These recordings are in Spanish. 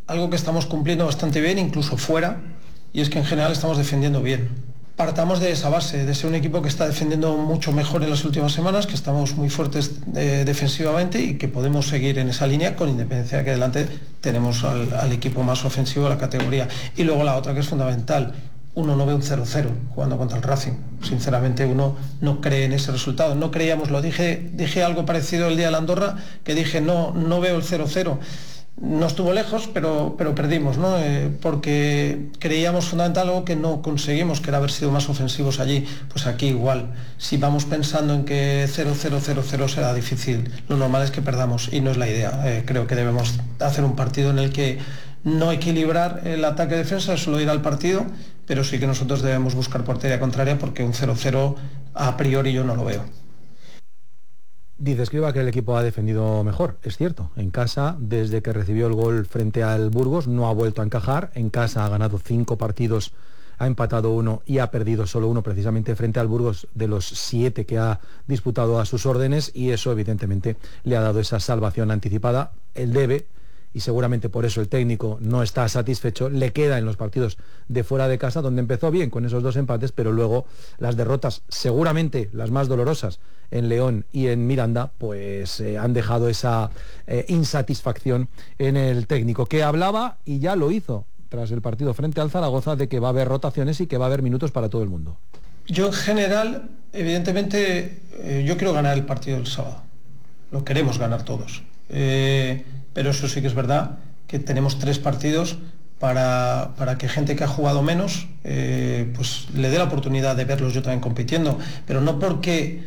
algo que estamos cumpliendo bastante bien, incluso fuera, y es que en general estamos defendiendo bien. Partamos de esa base, de ser un equipo que está defendiendo mucho mejor en las últimas semanas, que estamos muy fuertes defensivamente y que podemos seguir en esa línea, con independencia de que delante tenemos al equipo más ofensivo de la categoría. Y luego la otra que es fundamental, uno no ve un 0-0 jugando contra el Racing. Sinceramente uno no cree en ese resultado. No creíamos, lo dije algo parecido el día de la Andorra, que dije no veo el 0-0. No estuvo lejos, pero perdimos, ¿no? Porque creíamos fundamental algo que no conseguimos, que era haber sido más ofensivos allí. Pues aquí igual, si vamos pensando en que 0-0-0-0 será difícil, lo normal es que perdamos y no es la idea. Creo que debemos hacer un partido en el que no equilibrar el ataque-defensa, solo ir al partido, pero sí que nosotros debemos buscar portería contraria, porque un 0-0 a priori yo no lo veo. Dice Escriba que el equipo ha defendido mejor, es cierto. En casa, desde que recibió el gol frente al Burgos, no ha vuelto a encajar. En casa ha ganado 5 partidos, ha empatado 1 y ha perdido solo 1, precisamente frente al Burgos, de los 7 que ha disputado a sus órdenes, y eso evidentemente le ha dado esa salvación anticipada. El debe, y seguramente por eso el técnico no está satisfecho, le queda en los partidos de fuera de casa, donde empezó bien con esos 2 empates, pero luego las derrotas, seguramente las más dolorosas, en León y en Miranda, pues han dejado esa insatisfacción en el técnico, que hablaba, y ya lo hizo tras el partido frente al Zaragoza, de que va a haber rotaciones y que va a haber minutos para todo el mundo. Yo en general, evidentemente, yo quiero ganar el partido del sábado. Lo queremos ganar todos. Pero eso sí que es verdad, que tenemos 3 partidos para que gente que ha jugado menos pues le dé la oportunidad de verlos yo también compitiendo, pero no porque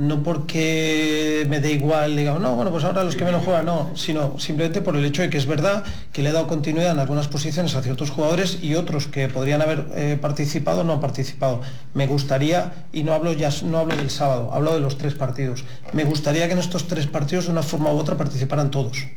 me dé igual, diga, no, bueno, pues ahora los que menos juegan, no, sino simplemente por el hecho de que es verdad que le he dado continuidad en algunas posiciones a ciertos jugadores, y otros que podrían haber participado no han participado. Me gustaría, y no hablo del sábado, hablo de los 3 partidos, me gustaría que en estos 3 partidos de una forma u otra participaran todos,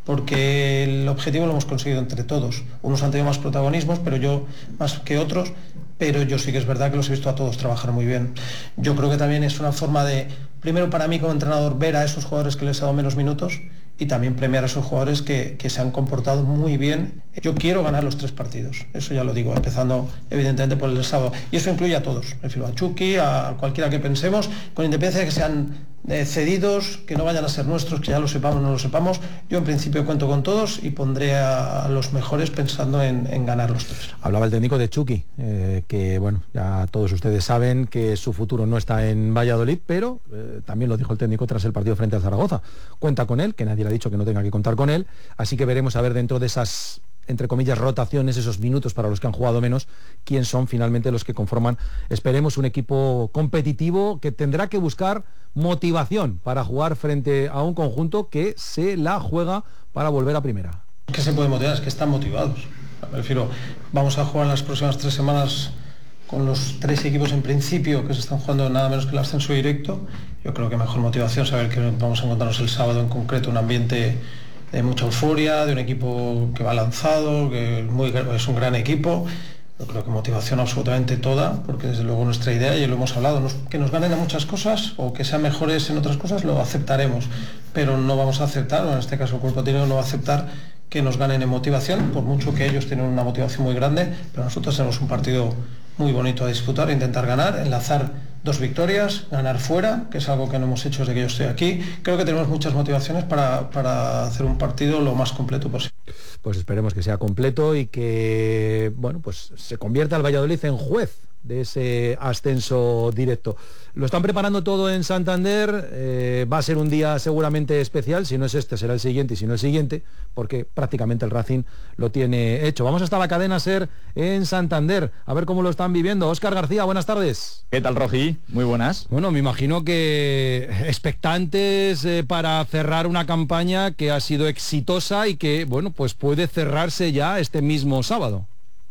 porque el objetivo lo hemos conseguido entre todos. Unos han tenido más protagonismos, pero yo más que otros, pero yo sí que es verdad que los he visto a todos trabajar muy bien. Yo creo que también es una forma de, primero para mí como entrenador, ver a esos jugadores que les he dado menos minutos, y también premiar a esos jugadores que se han comportado muy bien. Yo quiero ganar los 3 partidos, eso ya lo digo, empezando evidentemente por el del sábado, y eso incluye a todos, me refiero a Chucky, a cualquiera que pensemos, con independencia de que sean cedidos, que no vayan a ser nuestros, que ya lo sepamos o no lo sepamos. Yo en principio cuento con todos y pondré a los mejores pensando en ganar los 3. Hablaba el técnico de Chucky, que bueno, ya todos ustedes saben que su futuro no está en Valladolid, pero también lo dijo el técnico tras el partido frente al Zaragoza. Cuenta con él, que nadie le ha dicho que no tenga que contar con él, así que veremos a ver dentro de esas, entre comillas, rotaciones, esos minutos para los que han jugado menos, quién son finalmente los que conforman, esperemos, un equipo competitivo que tendrá que buscar motivación para jugar frente a un conjunto que se la juega para volver a primera. ¿Qué se puede motivar? Es que están motivados. Me refiero, vamos a jugar en las próximas 3 semanas con los 3 equipos en principio que se están jugando nada menos que el ascenso directo. Yo creo que mejor motivación saber que vamos a encontrarnos el sábado en concreto un ambiente de mucha euforia, de un equipo que va lanzado, que es un gran equipo. Yo creo que motivación absolutamente toda, porque desde luego nuestra idea, y lo hemos hablado, que nos ganen a muchas cosas o que sean mejores en otras cosas, lo aceptaremos, pero no vamos a aceptar, o en este caso el cuerpo técnico no va a aceptar que nos ganen en motivación, por mucho que ellos tienen una motivación muy grande, pero nosotros tenemos un partido muy bonito a disputar, intentar ganar, enlazar 2 victorias, ganar fuera, que es algo que no hemos hecho desde que yo estoy aquí. Creo que tenemos muchas motivaciones para hacer un partido lo más completo posible. Pues esperemos que sea completo y que, bueno, pues se convierta el Valladolid en juez de ese ascenso directo. Lo están preparando todo en Santander, va a ser un día seguramente especial, si no es este será el siguiente, y si no el siguiente, porque prácticamente el Racing lo tiene hecho. Vamos hasta la cadena SER en Santander, a ver cómo lo están viviendo. Óscar García, buenas tardes. ¿Qué tal, Rogi? Muy buenas. Bueno, me imagino que expectantes para cerrar una campaña que ha sido exitosa y que, bueno, pues puede cerrarse ya este mismo sábado.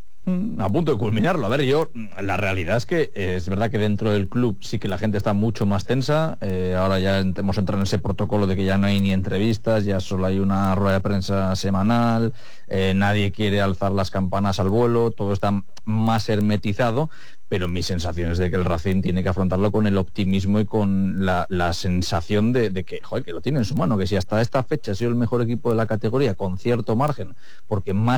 A punto de culminarlo. A ver, la realidad es que es verdad que dentro del club sí que la gente está mucho más tensa. Ahora ya hemos entrado en ese protocolo de que ya no hay ni entrevistas, ya solo hay una rueda de prensa semanal, nadie quiere alzar las campanas al vuelo, todo está más hermetizado, pero mi sensación es de que el Racing tiene que afrontarlo con el optimismo y con la sensación de que, joder, que lo tiene en su mano, que si hasta esta fecha ha sido el mejor equipo de la categoría con cierto margen, porque más